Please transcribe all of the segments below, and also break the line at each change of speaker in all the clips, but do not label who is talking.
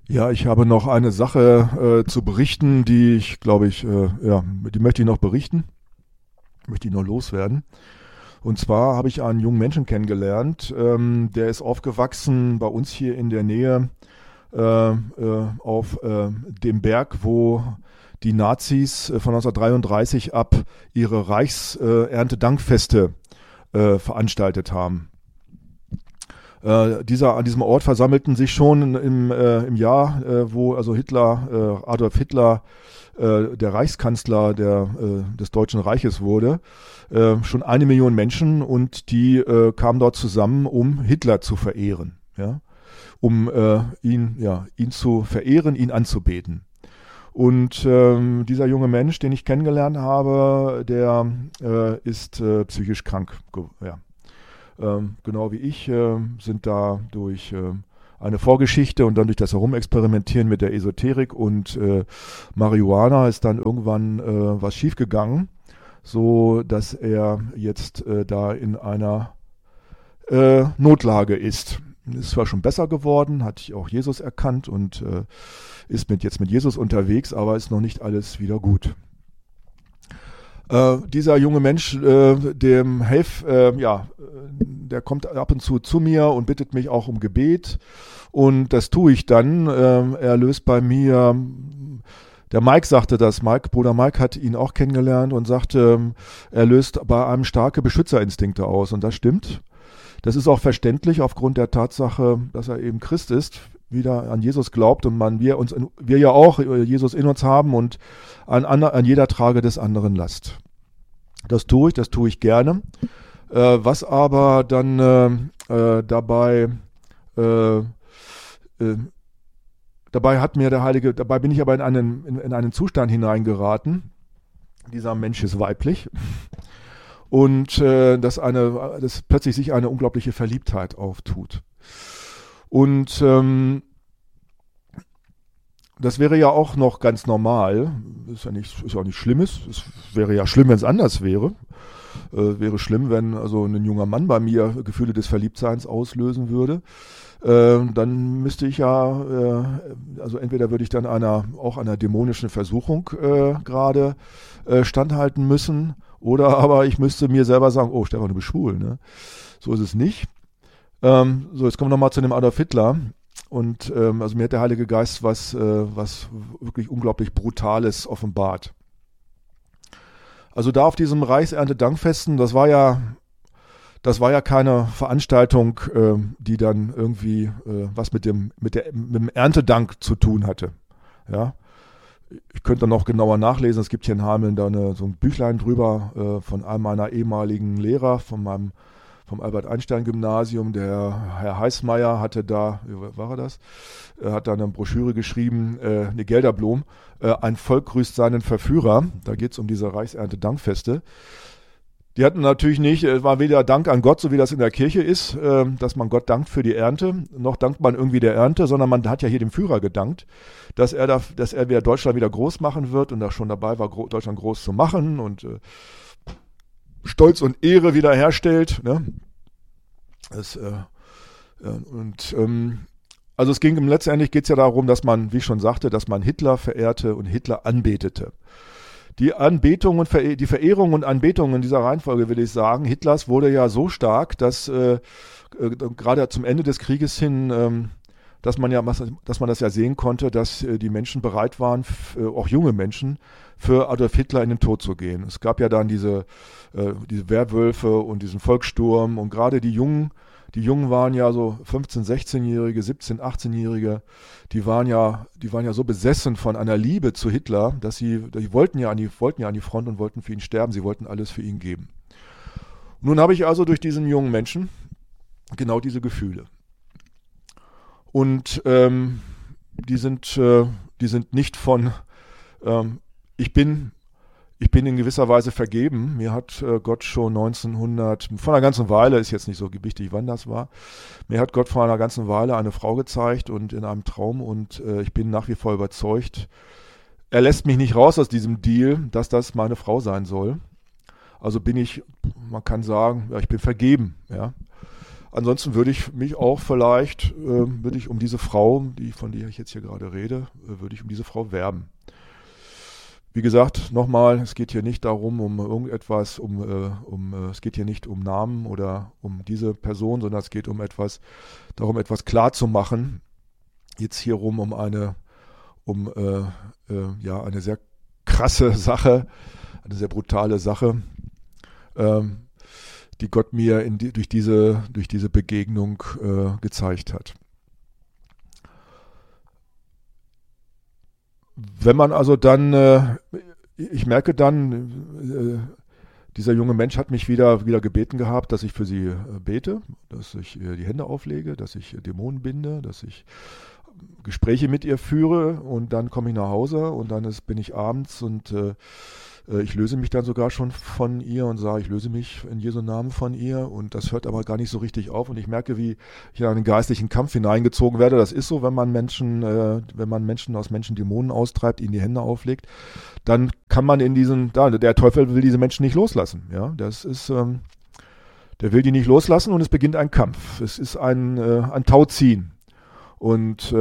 Ja, ich habe noch eine Sache zu berichten, die ich glaube ich, die möchte ich noch berichten, möchte ich noch loswerden. Und zwar habe ich einen jungen Menschen kennengelernt, der ist aufgewachsen bei uns hier in der Nähe auf dem Berg, wo die Nazis von 1933 ab ihre Reichserntedankfeste veranstaltet haben. An diesem Ort versammelten sich schon im Jahr, wo also Adolf Hitler, der Reichskanzler des Deutschen Reiches wurde, schon 1 Million Menschen und die kamen dort zusammen, um Hitler zu verehren, ja, um ihn zu verehren, ihn anzubeten. Und dieser junge Mensch, den ich kennengelernt habe, der ist psychisch krank. Ja. Genau wie ich, sind da durch eine Vorgeschichte und dann durch das Herumexperimentieren mit der Esoterik und Marihuana ist dann irgendwann was schiefgegangen, so dass er jetzt da in einer Notlage ist. Ist zwar schon besser geworden, hat auch Jesus erkannt und ist jetzt mit Jesus unterwegs, aber ist noch nicht alles wieder gut. Dieser junge Mensch, der kommt ab und zu mir und bittet mich auch um Gebet und das tue ich dann. Er löst bei mir, der Mike sagte das, Bruder Mike hat ihn auch kennengelernt und sagte, er löst bei einem starke Beschützerinstinkte aus und das stimmt. Das ist auch verständlich aufgrund der Tatsache, dass er eben Christ ist, wieder an Jesus glaubt und wir ja auch Jesus in uns haben und an jeder Trage des anderen Last. Das tue ich gerne. Was aber dann dabei bin ich aber in einen Zustand hineingeraten. Dieser Mensch ist weiblich. Und dass plötzlich sich eine unglaubliche Verliebtheit auftut. Und das wäre ja auch noch ganz normal. Ist auch nicht Schlimmes. Es wäre ja schlimm, wenn es anders wäre. Wäre schlimm, wenn also ein junger Mann bei mir Gefühle des Verliebtseins auslösen würde. Dann müsste ich also entweder würde ich dann einer dämonischen Versuchung gerade standhalten müssen, oder aber ich müsste mir selber sagen, oh Stefan, du bist schwul. Ne? So ist es nicht. Jetzt kommen wir nochmal zu dem Adolf Hitler. Und also mir hat der Heilige Geist was wirklich unglaublich Brutales offenbart. Also da auf diesem Reichserntedankfesten, das war ja keine Veranstaltung, die dann irgendwie was mit dem Erntedank zu tun hatte. Ja. Ich könnte dann noch genauer nachlesen. Es gibt hier in Hameln da so ein Büchlein drüber von einem meiner ehemaligen Lehrer, vom Albert-Einstein-Gymnasium. Der Herr Heißmeier hatte da, wie war er das? Hat da eine Broschüre geschrieben, Gelderblom, ein Volk grüßt seinen Verführer. Da geht es um diese Reichsernte-Dankfeste. Die hatten natürlich nicht, es war weder Dank an Gott, so wie das in der Kirche ist, dass man Gott dankt für die Ernte, noch dankt man irgendwie der Ernte, sondern man hat ja hier dem Führer gedankt, dass er wieder Deutschland wieder groß machen wird und da schon dabei war, Deutschland groß zu machen und Stolz und Ehre wiederherstellt. Ne? Also letztendlich geht es ja darum, dass man, wie ich schon sagte, dass man Hitler verehrte und Hitler anbetete. Die Verehrung und Anbetung in dieser Reihenfolge, will ich sagen, Hitlers wurde ja so stark, dass gerade zum Ende des Krieges hin, dass man das ja sehen konnte, dass die Menschen bereit waren, auch junge Menschen, für Adolf Hitler in den Tod zu gehen. Es gab ja dann diese Werwölfe und diesen Volkssturm und gerade die Jungen waren ja so 15-, 16-Jährige, 17-, 18-Jährige, die waren ja so besessen von einer Liebe zu Hitler, dass die wollten ja an die Front und wollten für ihn sterben, sie wollten alles für ihn geben. Nun habe ich also durch diesen jungen Menschen genau diese Gefühle. Und die sind nicht von ich bin in gewisser Weise vergeben. Mir hat Gott schon vor einer ganzen Weile, ist jetzt nicht so wichtig, wann das war, mir hat Gott vor einer ganzen Weile eine Frau gezeigt und in einem Traum und ich bin nach wie vor überzeugt, er lässt mich nicht raus aus diesem Deal, dass das meine Frau sein soll. Also man kann sagen, ja, ich bin vergeben. Ja. ansonsten würde ich mich auch vielleicht, würde ich um diese Frau, von der ich jetzt hier gerade rede, würde ich um diese Frau werben. Wie gesagt, nochmal, es geht hier nicht darum, um irgendetwas, es geht hier nicht um Namen oder um diese Person, sondern es geht darum, etwas klar zu machen. Jetzt hierum um eine sehr krasse Sache, eine sehr brutale Sache, die Gott mir durch diese Begegnung gezeigt hat. Wenn man also dann, ich merke dann, dieser junge Mensch hat mich wieder gebeten gehabt, dass ich für sie bete, dass ich die Hände auflege, dass ich Dämonen binde, dass ich Gespräche mit ihr führe, und dann komme ich nach Hause und dann bin ich abends und ich löse mich dann sogar schon von ihr und sage, ich löse mich in Jesu Namen von ihr, und das hört aber gar nicht so richtig auf, und ich merke, wie ich in einen geistlichen Kampf hineingezogen werde. Das ist so, wenn man Menschen aus Menschen Dämonen austreibt, ihnen die Hände auflegt, dann kann man der Teufel will diese Menschen nicht loslassen. Ja, der will die nicht loslassen, und es beginnt ein Kampf. Es ist ein Tauziehen. Und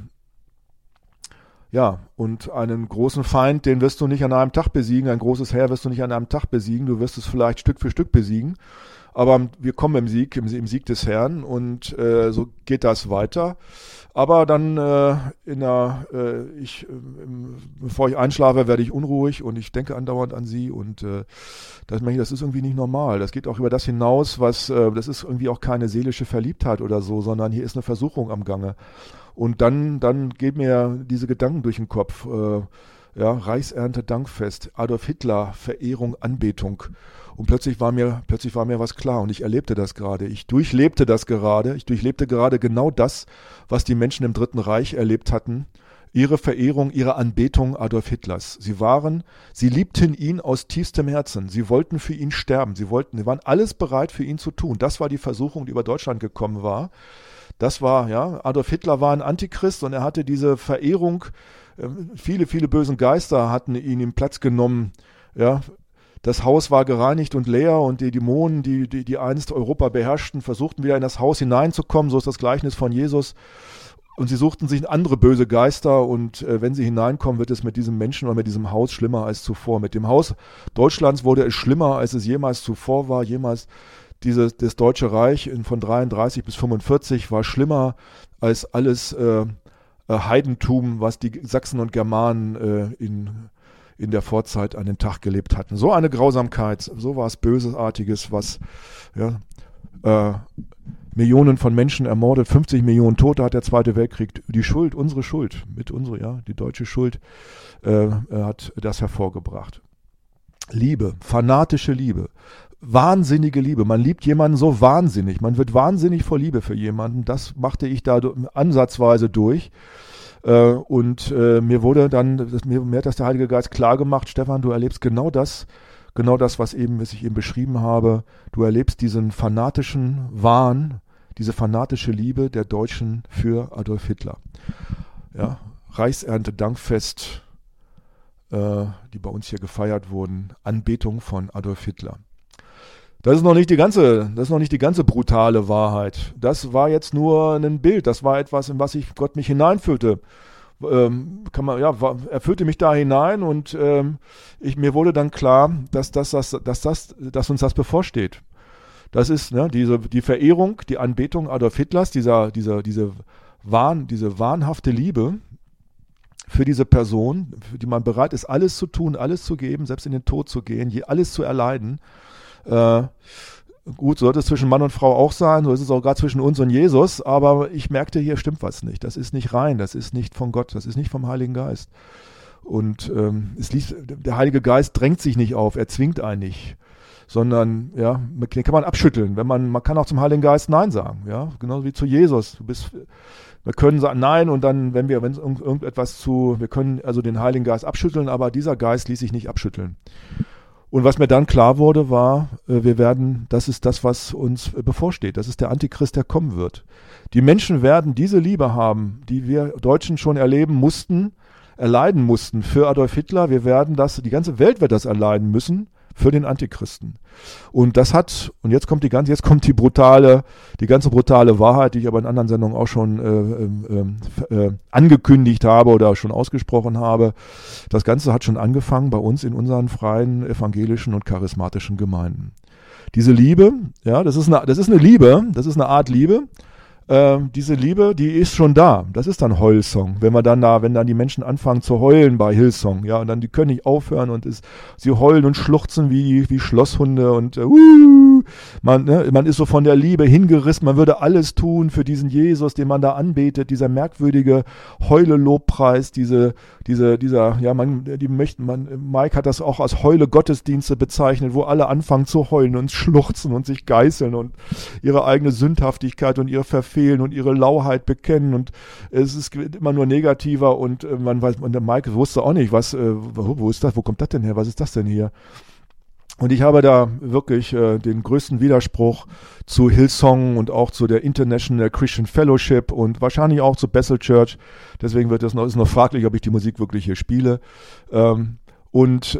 und einen großen Feind, den wirst du nicht an einem Tag besiegen, ein großes Heer wirst du nicht an einem Tag besiegen, du wirst es vielleicht Stück für Stück besiegen, aber wir kommen im Sieg des Herrn, und so geht das weiter. Aber dann bevor ich einschlafe, werde ich unruhig, und ich denke andauernd an sie, und das ist irgendwie nicht normal. Das geht auch über das hinaus, das ist irgendwie auch keine seelische Verliebtheit oder so, sondern hier ist eine Versuchung am Gange. Und dann gehen mir diese Gedanken durch den Kopf. Reichsernte, Dankfest, Adolf Hitler, Verehrung, Anbetung. Und plötzlich war mir was klar, und ich erlebte das gerade. Ich durchlebte gerade genau das, was die Menschen im Dritten Reich erlebt hatten. Ihre Verehrung, ihre Anbetung Adolf Hitlers. Sie liebten ihn aus tiefstem Herzen. Sie wollten für ihn sterben. Sie waren alles bereit für ihn zu tun. Das war die Versuchung, die über Deutschland gekommen war. Adolf Hitler war ein Antichrist, und er hatte diese Verehrung, viele, viele bösen Geister hatten ihm Platz genommen, ja. Das Haus war gereinigt und leer, und die Dämonen, die einst Europa beherrschten, versuchten wieder in das Haus hineinzukommen, so ist das Gleichnis von Jesus. Und sie suchten sich andere böse Geister, und wenn sie hineinkommen, wird es mit diesem Menschen oder mit diesem Haus schlimmer als zuvor. Mit dem Haus Deutschlands wurde es schlimmer, als es jemals zuvor war, das Deutsche Reich von 33 bis 45 war schlimmer als alles Heidentum, was die Sachsen und Germanen in der Vorzeit an den Tag gelebt hatten. So eine Grausamkeit, so was Bösartiges, was Millionen von Menschen ermordet, 50 Millionen Tote hat der Zweite Weltkrieg. Unsere Schuld, die deutsche Schuld hat das hervorgebracht. Liebe, fanatische Liebe. Wahnsinnige Liebe. Man liebt jemanden so wahnsinnig. Man wird wahnsinnig vor Liebe für jemanden. Das machte ich da ansatzweise durch. Und mir hat das der Heilige Geist klar gemacht: Stefan, du erlebst genau das, was ich eben beschrieben habe. Du erlebst diesen fanatischen Wahn, diese fanatische Liebe der Deutschen für Adolf Hitler. Ja, Reichsernte, Dankfest, die bei uns hier gefeiert wurden, Anbetung von Adolf Hitler. Das ist noch nicht die ganze brutale Wahrheit. Das war jetzt nur ein Bild. Das war etwas, in was Gott mich hineinführte. Er führte mich da hinein, und mir wurde dann klar, dass uns das bevorsteht. Das ist die Verehrung, die Anbetung Adolf Hitlers, diese wahnhafte Liebe für diese Person, für die man bereit ist, alles zu tun, alles zu geben, selbst in den Tod zu gehen, alles zu erleiden. Gut, sollte es zwischen Mann und Frau auch sein, so ist es auch gerade zwischen uns und Jesus, aber ich merkte, hier stimmt was nicht. Das ist nicht rein, das ist nicht von Gott, das ist nicht vom Heiligen Geist. Und der Heilige Geist drängt sich nicht auf, er zwingt einen nicht, sondern den kann man abschütteln. Man kann auch zum Heiligen Geist Nein sagen, genauso wie zu Jesus. Wir können sagen Nein, und dann, wir können also den Heiligen Geist abschütteln, aber dieser Geist ließ sich nicht abschütteln. Und was mir dann klar wurde, war, das ist das, was uns bevorsteht. Das ist der Antichrist, der kommen wird. Die Menschen werden diese Liebe haben, die wir Deutschen schon erleiden mussten für Adolf Hitler. Die ganze Welt wird das erleiden müssen für den Antichristen. Und das hat, und jetzt kommt die ganze brutale Wahrheit, die ich aber in anderen Sendungen auch schon angekündigt habe oder schon ausgesprochen habe. Das Ganze hat schon angefangen bei uns in unseren freien evangelischen und charismatischen Gemeinden. Diese Liebe, ja, das ist eine Liebe, das ist eine Art Liebe. Diese Liebe, die ist schon da. Das ist dann Heulsong. Wenn dann die Menschen anfangen zu heulen bei Hillsong, ja, und dann die können nicht aufhören und sie heulen und schluchzen wie Schlosshunde und man ist so von der Liebe hingerissen. Man würde alles tun für diesen Jesus, den man da anbetet. Dieser merkwürdige Heule-Lobpreis, Mike hat das auch als Heule-Gottesdienste bezeichnet, wo alle anfangen zu heulen und schluchzen und sich geißeln und ihre eigene Sündhaftigkeit und ihre Verfehlung und ihre Lauheit bekennen und es ist immer nur negativer und und der Mike wusste auch nicht, wo ist das, wo kommt das denn her, was ist das denn hier? Und ich habe da wirklich den größten Widerspruch zu Hillsong und auch zu der International Christian Fellowship und wahrscheinlich auch zu Bethel Church. Deswegen ist noch fraglich, ob ich die Musik wirklich hier spiele. Und